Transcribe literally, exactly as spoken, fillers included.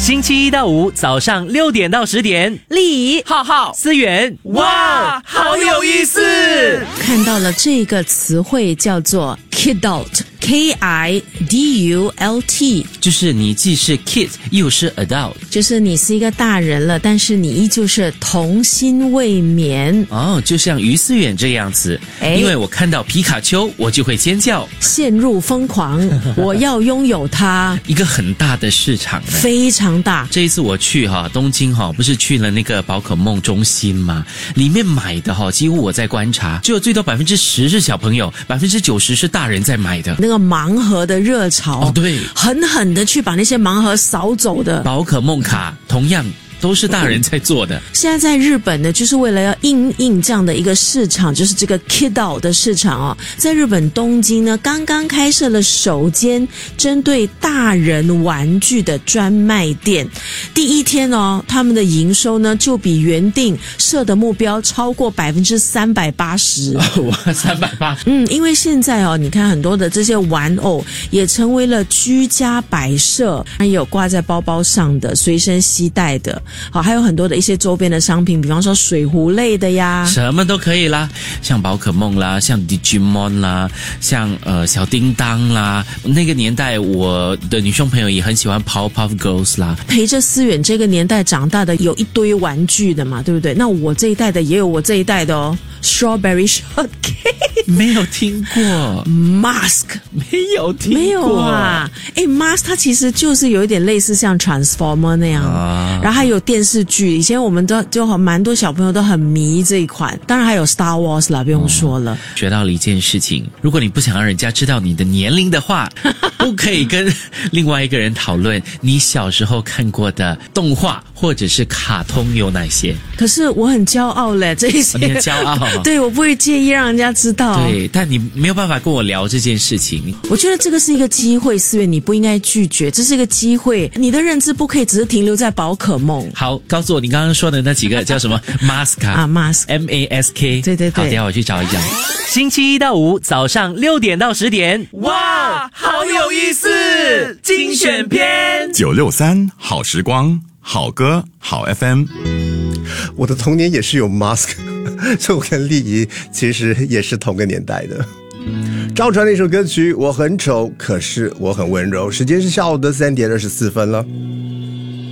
星期一到五早上六点到十点， 丽怡、 浩浩、思源，哇，好有意思！ 看到了这个词汇叫做 kidult。K I D U L T 就是你既是 kid 又是 adult， 就是你是一个大人了，但是你依旧是童心未泯哦，就像于思远这样子，因为我看到皮卡丘我就会尖叫， 陷入疯狂我要拥有它。 一个很大的市场， 非常大。 这一次我去哈东京哈，不是去了那个宝可梦中心吗？里面买的哈，几乎我在观察，只有最多百分之十是小朋友，百分之九十是大人在买的。 那个盲盒的热潮， 哦，对， 狠狠的去把那些盲盒扫走的。 宝可梦卡同样都是大人在做的。 现在在日本呢，就是为了要因应这样的一个市场，就是这个 kidult 的市场哦，在日本东京呢，刚刚开设了首间针对大人玩具的专卖店。第一天哦，他们的营收呢就比原定设的目标超过百分之三百八十。 哇，三百八！ 嗯，因为现在哦，你看很多的这些玩偶也成为了居家摆设，还有挂在包包上的、随身携带的。好，还有很多的一些周边的商品，比方说水壶类的呀， 什么都可以啦，像宝可梦啦，像 Digimon 啦，像呃小叮当啦。那个年代，我的女生朋友也很喜欢 Powerpuff Girls 啦。 陪着思远这个年代长大的，有一堆玩具的嘛，对不对？那我这一代的也有我这一代的哦 ，Strawberry Shortcake 没有听过 ，Mask 没有听过， 没有啊？诶 Mask 它其实就是有一点类似像 Transformer 那样，啊、然后还有电视剧，以前我们都就蛮多小朋友都很迷这一款，当然还有 Star Wars 啦，不用说了。 嗯、学到了一件事情，如果你不想让人家知道你的年龄的话，不可以跟另外一个人讨论你小时候看过的动画或者是卡通有哪些。 可是我很骄傲嘞，这些、 哦、你很骄傲对，我不会介意让人家知道。 对，但你没有办法跟我聊这件事情。 我觉得这个是一个机会，思源你不应该拒绝，这是一个机会，你的认知不可以只是停留在宝可梦。 好，告诉我你刚刚说的那几个叫什么 Mask 啊 Mask M A S K 对对对， 好，等一下我去找一找。星期一到五早上六点到十点，哇，好有意思！精选篇九六三好时光，好歌好 F M。 我的童年也是有 Mask， 所以我跟丽怡其实也是同个年代的。赵传的一首歌曲《我很丑，可是我很温柔》，时间是下午的三点二十四分了。